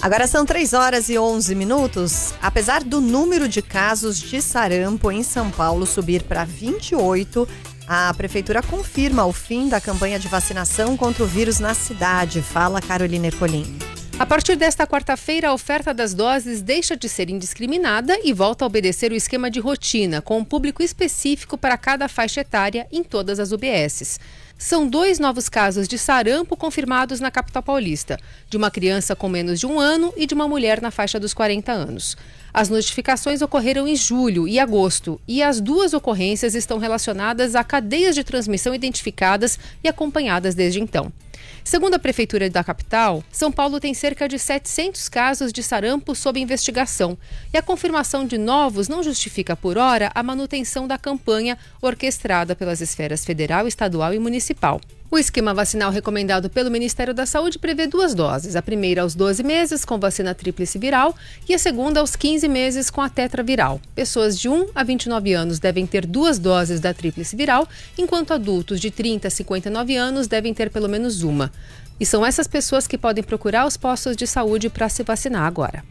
Agora são 3h11. Apesar do número de casos de sarampo em São Paulo subir para 28, a prefeitura confirma o fim da campanha de vacinação contra o vírus na cidade. Fala, Carolina Ercolim. A partir desta quarta-feira, a oferta das doses deixa de ser indiscriminada e volta a obedecer o esquema de rotina, com um público específico para cada faixa etária em todas as UBSs. São 2 novos casos de sarampo confirmados na capital paulista, de uma criança com menos de 1 ano e de uma mulher na faixa dos 40 anos. As notificações ocorreram em julho e agosto, e as 2 ocorrências estão relacionadas a cadeias de transmissão identificadas e acompanhadas desde então. Segundo a Prefeitura da capital, São Paulo tem cerca de 700 casos de sarampo sob investigação, e a confirmação de novos não justifica por hora a manutenção da campanha orquestrada pelas esferas federal, estadual e municipal. O esquema vacinal recomendado pelo Ministério da Saúde prevê 2 doses, a primeira aos 12 meses com vacina tríplice viral e a segunda aos 15 meses com a tetraviral. Pessoas de 1 a 29 anos devem ter 2 doses da tríplice viral, enquanto adultos de 30 a 59 anos devem ter pelo menos uma. E são essas pessoas que podem procurar os postos de saúde para se vacinar agora.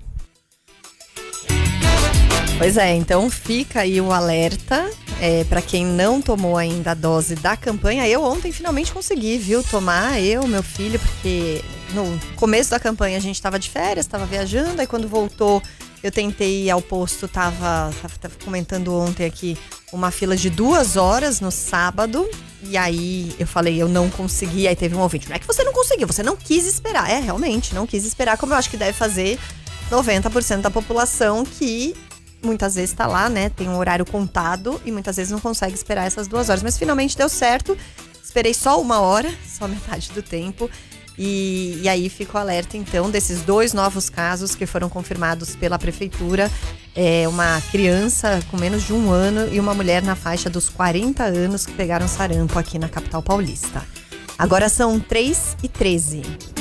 Pois é, então fica aí o alerta para quem não tomou ainda a dose da campanha. Eu ontem finalmente consegui, tomar, meu filho, porque no começo da campanha a gente estava de férias, estava viajando, aí quando voltou eu tentei ir ao posto, tava comentando ontem aqui, uma fila de 2 horas no sábado, e aí eu falei, eu não consegui, aí teve um ouvinte, não é que você não conseguiu, você não quis esperar. Realmente, não quis esperar, como eu acho que deve fazer 90% da população que muitas vezes tá lá, né? Tem um horário contado e muitas vezes não consegue esperar essas 2 horas. Mas finalmente deu certo. Esperei só 1 hora, só metade do tempo. E aí fica o alerta, então, desses 2 novos casos que foram confirmados pela prefeitura. Uma criança com menos de 1 ano e uma mulher na faixa dos 40 anos que pegaram sarampo aqui na capital paulista. Agora são 3h13.